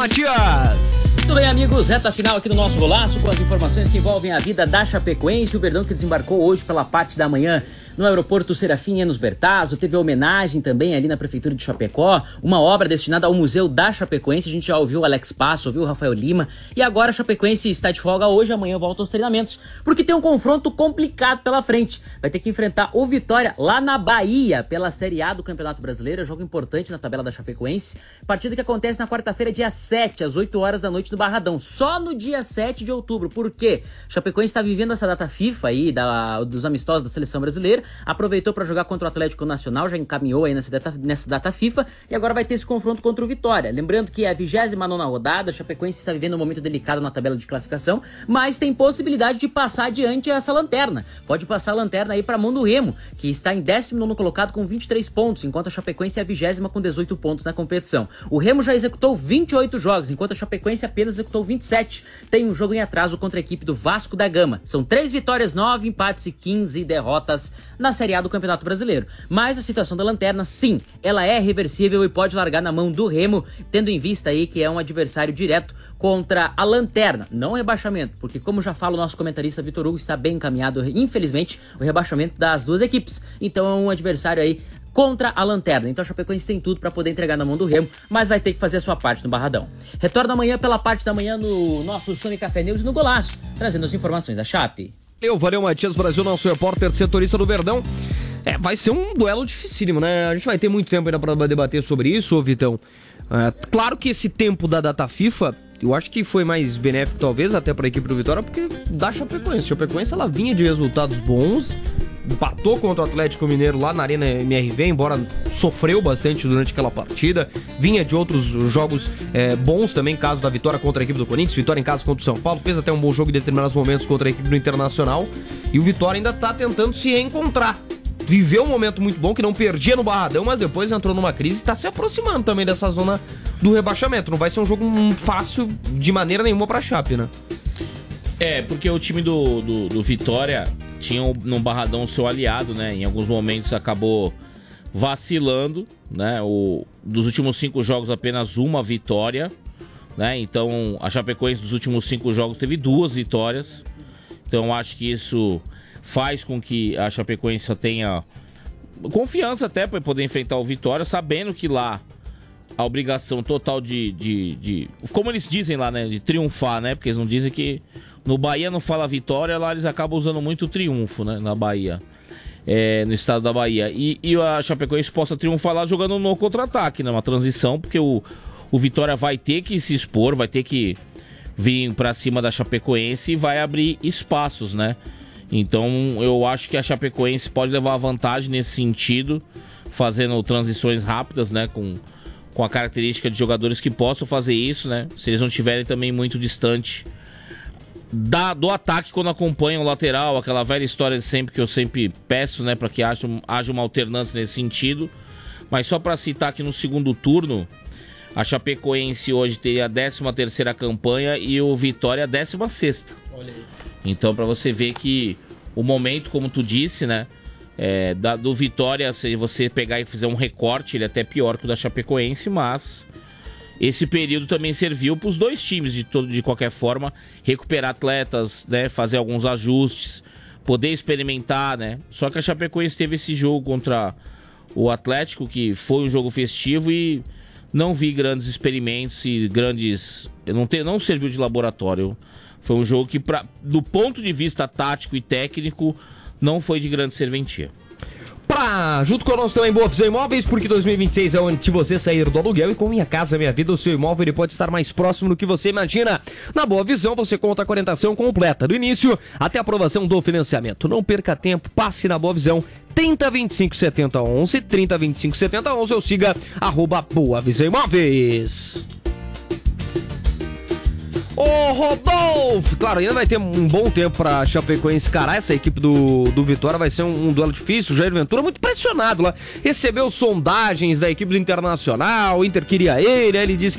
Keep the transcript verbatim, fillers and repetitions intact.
Matias. Tudo bem, amigos? Reta final aqui no nosso Golaço com as informações que envolvem a vida da Chapecoense. O Verdão que desembarcou hoje pela parte da manhã no aeroporto Serafim Enos Bertazzo. Teve homenagem também ali na Prefeitura de Chapecó. Uma obra destinada ao Museu da Chapecoense. A gente já ouviu o Alex Passo, ouviu o Rafael Lima. E agora a Chapecoense está de folga hoje. Amanhã volta aos treinamentos. Porque tem um confronto complicado pela frente. Vai ter que enfrentar o Vitória lá na Bahia pela Série A do Campeonato Brasileiro. É jogo importante na tabela da Chapecoense. Partida que acontece na quarta-feira, dia sete, às oito horas da noite no Barradão, só no dia sete de outubro. Por quê? Chapecoense está vivendo essa data FIFA aí, da, dos amistosos da Seleção Brasileira, aproveitou para jogar contra o Atlético Nacional, já encaminhou aí nessa data, nessa data FIFA, e agora vai ter esse confronto contra o Vitória. Lembrando que é a vigésima nona rodada, a Chapecoense está vivendo um momento delicado na tabela de classificação, mas tem possibilidade de passar adiante essa lanterna. Pode passar a lanterna aí para a mão do Remo, que está em décimo nono colocado com vinte e três pontos, enquanto a Chapecoense é a vigésima com dezoito pontos na competição. O Remo já executou vinte e oito jogos, enquanto a Chapecoense apenas executou vinte e sete. Tem um jogo em atraso contra a equipe do Vasco da Gama. São três vitórias, nove empates e quinze derrotas na Série A do Campeonato Brasileiro. Mas a situação da lanterna, sim, ela é reversível e pode largar na mão do Remo, tendo em vista aí que é um adversário direto contra a lanterna, não o rebaixamento, porque como já fala o nosso comentarista Vitor Hugo, está bem encaminhado, infelizmente, o rebaixamento das duas equipes. Então é um adversário aí contra a lanterna. Então a Chapecoense tem tudo para poder entregar na mão do Remo, mas vai ter que fazer a sua parte no Barradão. Retorno amanhã pela parte da manhã no nosso Sony Café News e no Golaço, trazendo as informações da Chape. Valeu, valeu, Matias Brasil, nosso repórter setorista do Verdão. É, vai ser um duelo dificílimo, né? A gente vai ter muito tempo ainda para debater sobre isso, Vitão. É, claro que esse tempo da data FIFA, eu acho que foi mais benéfico, talvez, até para a equipe do Vitória, porque da Chapecoense. A Chapecoense, ela vinha de resultados bons, empatou contra o Atlético Mineiro lá na Arena M R V, embora sofreu bastante durante aquela partida. Vinha de outros jogos é, bons também, caso da vitória contra a equipe do Corinthians, vitória em casa contra o São Paulo, fez até um bom jogo em determinados momentos contra a equipe do Internacional. E o Vitória ainda tá tentando se reencontrar. Viveu um momento muito bom, que não perdia no Barradão, mas depois entrou numa crise e tá se aproximando também dessa zona do rebaixamento. Não vai ser um jogo fácil de maneira nenhuma pra Chape, né? É, porque o time do, do, do Vitória tinha no Barradão o seu aliado, né? Em alguns momentos acabou vacilando, né? O, dos últimos cinco jogos, apenas uma vitória, né? Então, a Chapecoense dos últimos cinco jogos teve duas vitórias. Então, acho que isso faz com que a Chapecoense tenha confiança até para poder enfrentar o Vitória, sabendo que lá a obrigação total de, de, de... Como eles dizem lá, né? De triunfar, né? Porque eles não dizem que... No Bahia não fala vitória, lá eles acabam usando muito o triunfo, né? Na Bahia. É, no estado da Bahia. E, e a Chapecoense possa triunfar lá jogando no contra-ataque, né? Uma transição, porque o, o Vitória vai ter que se expor, vai ter que vir pra cima da Chapecoense e vai abrir espaços, né? Então eu acho que a Chapecoense pode levar vantagem nesse sentido, fazendo transições rápidas, né? Com, com a característica de jogadores que possam fazer isso, né? Se eles não estiverem também muito distante Da, do ataque quando acompanham o lateral, aquela velha história de sempre que eu sempre peço, né, para que haja, haja uma alternância nesse sentido. Mas só para citar que no segundo turno, a Chapecoense hoje teria a décima terceira campanha e o Vitória a décima sexta. Olha aí. Então, para você ver que o momento, como tu disse, né, é, da, do Vitória, se você pegar e fizer um recorte, ele é até pior que o da Chapecoense, mas esse período também serviu para os dois times, de, todo, de qualquer forma, recuperar atletas, né, fazer alguns ajustes, poder experimentar, né? Só que a Chapecoense teve esse jogo contra o Atlético, que foi um jogo festivo e não vi grandes experimentos e grandes... Não, te, não serviu de laboratório. Foi um jogo que, pra, do ponto de vista tático e técnico, não foi de grande serventia. Pra, junto conosco também Boa Visão Imóveis, porque dois mil e vinte e seis é onde de você sair do aluguel e com Minha Casa Minha Vida, o seu imóvel ele pode estar mais próximo do que você imagina. Na Boa Visão você conta com a orientação completa, do início até a aprovação do financiamento. Não perca tempo, passe na Boa Visão, trinta, vinte e cinco, setenta, onze, trinta, vinte e cinco, setenta, onze, ou siga arroba Boa Visão Imóveis. Ô Rodolfo! Claro, ainda vai ter um bom tempo pra Chapecoense encarar essa equipe do, do Vitória. Vai ser um, um duelo difícil. O Jair Ventura muito pressionado lá. Recebeu sondagens da equipe do Internacional. O Inter queria ele. Aí ele disse que